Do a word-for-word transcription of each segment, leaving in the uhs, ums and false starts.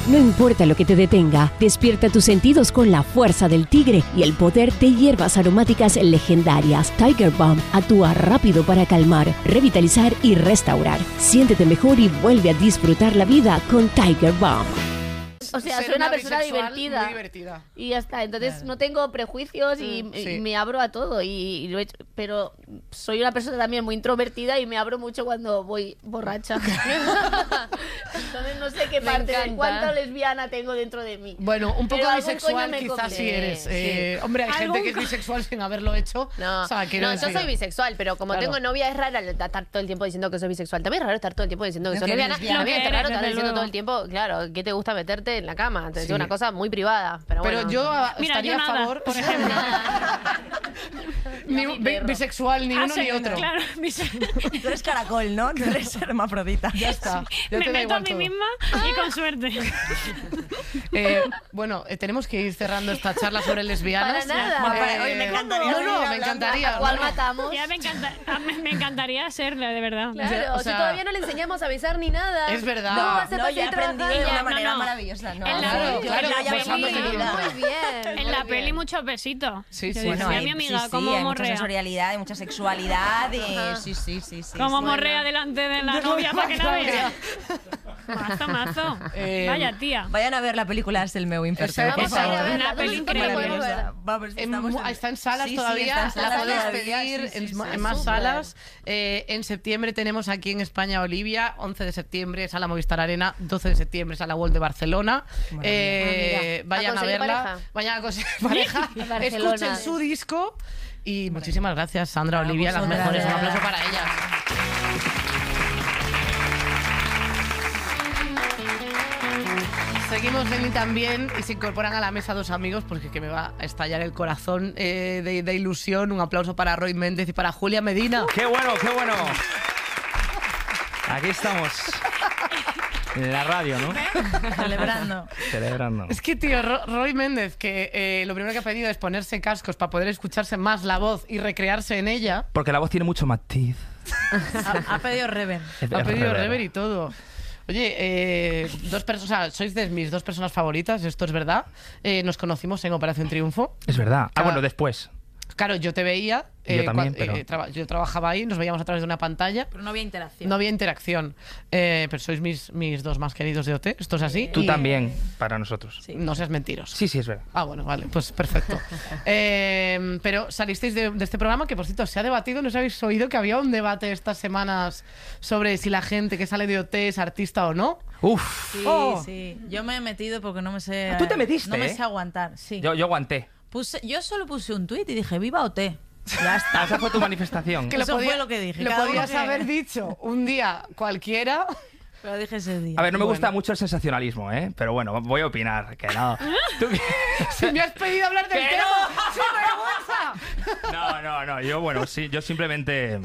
No importa lo que te detenga, despierta tus sentidos con la fuerza del tigre y el poder de hierbas aromáticas legendarias. Tiger Balm actúa rápido para calmar, revitalizar y restaurar. Siéntete mejor y vuelve a disfrutar la vida con Tiger Balm. O sea, Ser soy una, una persona bisexual divertida. muy divertida. Y ya está. Entonces Claro. no tengo prejuicios y, Mm, y sí. me abro a todo. Y, y lo he hecho. Pero soy una persona también muy introvertida y me abro mucho cuando voy borracha. Entonces no sé qué Me parte de encanta. cuánta lesbiana tengo dentro de mí. Bueno, un poco Pero algún bisexual coño me quizás come. sí eres. Sí. Eh, hombre, hay gente ¿Algún que es co- bisexual sin haberlo hecho. No, O sea, quiero no yo decir- soy bisexual, pero como Claro. tengo novia es raro estar todo el tiempo diciendo que soy bisexual. También es raro estar todo el tiempo diciendo que No, soy que lesbiana. lesbiana. También Lo es que raro eres, estar desde diciendo luego. todo el tiempo, claro, ¿qué te gusta meterte en la cama? Te Sí. digo una cosa muy privada, pero Pero bueno. yo ah, Mira, estaría yo a nada, favor. por ejemplo. ni un- bi- bisexual, ni Ah, uno sí, ni otro. Claro, mis- Tú eres caracol, ¿no? Tú eres hermafrodita. Ya está. Ya me te da meto a igual mí todo. misma y con suerte. Eh, bueno, eh, tenemos que ir cerrando esta charla sobre lesbianas. Para nada. Ma- para- Eh, oye, me encantaría No, no, seguir me hablando. encantaría. ¿A cuál no, no. matamos? Ya me, encanta, a mí me encantaría serle, de verdad. Claro, Ya, o si sea- todavía no le enseñamos a besar ni nada. Es verdad. ¿Cómo vas a No, pasar yo he aprendido de trabajando? una No, manera no. maravillosa. No, En la- Claro, claro, ya, ya pues me ando enseñé. teniendo. Muy bien. En la muy peli bien. muchos besitos. Sí, Yo sí. decía Bueno, a mi hay- amiga, sí, sí, cómo hay mucha morrea. sensorialidad, hay mucha sexualidad. Y... Sí, sí, sí, sí. Cómo sí. morrea delante de la novia para que la vea. Mazo, mazo. Eh, Vaya tía. Vayan a ver la película Es el meu imperfecto. Esa- por esa- favor. a verla. Una peli increíble. Maravillosa. Vamos, En estamos mu- está en salas Sí, sí, todavía, está en salas la puedes todavía, pedir sí, en, sí, ma- sí. en más Súper. salas. Eh, en septiembre tenemos aquí en España Olivia, once de septiembre Sala Movistar Arena, doce de septiembre Sala World de Barcelona. Eh, Ah, mira. vayan ¿A a conseguir verla, pareja? vayan a conseguir pareja, A Barcelona. escuchen su disco y muchísimas gracias Sandra, Olivia, las vosotras. mejores. Un aplauso para ellas. Seguimos en y también y se incorporan a la mesa dos amigos porque que me va a estallar el corazón eh, de, de ilusión. Un aplauso para Roy Méndez y para Julia Medina. ¡Qué bueno, qué bueno! Aquí estamos. En la radio, ¿no? Celebrando. Celebrando. Es que, tío, Ro- Roy Méndez, que eh, lo primero que ha pedido es ponerse cascos para poder escucharse más la voz y recrearse en ella. Porque la voz tiene mucho matiz. Ha, ha pedido rever. Es- Ha es pedido rever. rever y todo. Oye, eh, dos personas, o sea, sois de mis dos personas favoritas, esto es verdad. Eh, nos conocimos en Operación Triunfo. Es verdad. Ah, Cada- bueno, después. Claro, yo te veía. Yo también, cuan- pero- eh, traba- yo trabajaba ahí, nos veíamos a través de una pantalla. Pero no había interacción. No había interacción. Eh, pero sois mis, mis dos más queridos de O T. Esto es así. Tú Y también, para nosotros. Sí. No seas mentiroso. Sí, sí, es verdad. Ah, bueno, vale, pues perfecto. Eh, pero salisteis de, de este programa que, por cierto, se ha debatido. ¿No os habéis oído que había un debate estas semanas sobre si la gente que sale de O T es artista o no? Uf. Sí, Oh. sí. Yo me he metido porque no me sé. Tú te metiste, No me ¿eh? sé aguantar, sí. Yo, yo aguanté. Puse, yo solo puse un tuit y dije, viva O T. Ya Ah, está. esa fue tu manifestación. Que Eso fue lo que dije. Lo Cada uno podías que- haber dicho un día cualquiera. Pero dije ese día. A ver, no me Bueno. gusta mucho el sensacionalismo, ¿eh? Pero bueno, voy a opinar, que no. ¿Tú qué? Si me has pedido hablar del ¡Que tema, no! ¡sin vergüenza! No, no, no. Yo, bueno, sí, yo simplemente...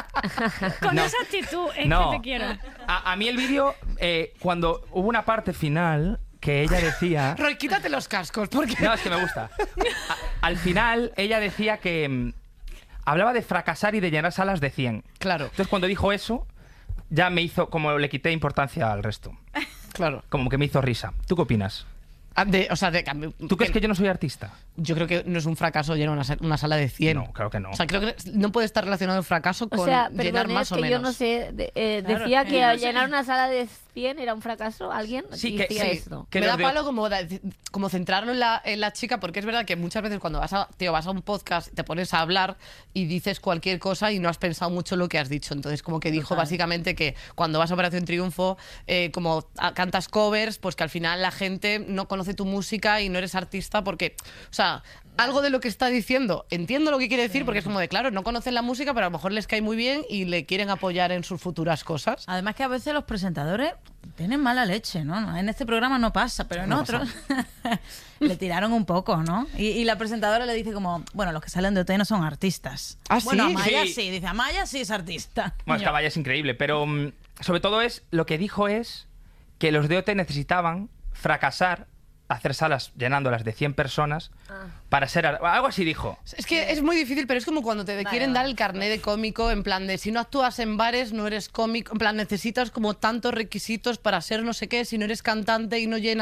Con No. esa actitud es No. que te quiero. A, a mí el vídeo, eh, cuando hubo una parte final que ella decía... Roy, quítate los cascos, porque... No, es que me gusta. A- al final, ella decía que... mm, hablaba de fracasar y de llenar salas de cien. Claro, Entonces, cuando dijo eso, ya me hizo... Como le quité importancia al resto. claro. Como que me hizo risa. ¿Tú qué opinas? Ah, de- o sea, de, ¿Tú crees que yo no soy artista? Yo creo que no es un fracaso llenar una, sa- una sala de cien. No, claro que no. O sea, creo que no puede estar relacionado el fracaso con O sea, llenar perdón, más es o que menos. yo no sé. de- eh, Claro, decía es que que yo no al sé. llenar una sala de cien era un fracaso. ¿Alguien Sí, que- decía sí. esto? Que me los da de- palo como, da- como centrarlo en la, en la chica, porque es verdad que muchas veces cuando vas a, tío, vas a un podcast te pones a hablar y dices cualquier cosa y no has pensado mucho lo que has dicho. Entonces, como que dijo básicamente que cuando vas a Operación Triunfo, eh, como a- cantas covers, pues que al final la gente no conoce tu música y no eres artista porque, o sea, algo de lo que está diciendo, entiendo lo que quiere decir, porque es como de, claro, no conocen la música, pero a lo mejor les cae muy bien y le quieren apoyar en sus futuras cosas. Además que a veces los presentadores tienen mala leche, ¿no? En este programa no pasa, pero en No otros le tiraron un poco, ¿no? Y, y la presentadora le dice como, bueno, los que salen de O T no son artistas. ¿Ah, Bueno, sí? Amaya Sí. sí. Dice, Amaya sí es artista. Bueno, es que Amaya es increíble, pero mm, sobre todo es lo que dijo es que los de O T necesitaban fracasar, hacer salas llenándolas de cien personas para ser... ar- Algo así dijo. Es que es muy difícil, pero es como cuando te quieren dar el carné de cómico, en plan de si no actúas en bares no eres cómico, en plan necesitas como tantos requisitos para ser no sé qué, si no eres cantante y no llenas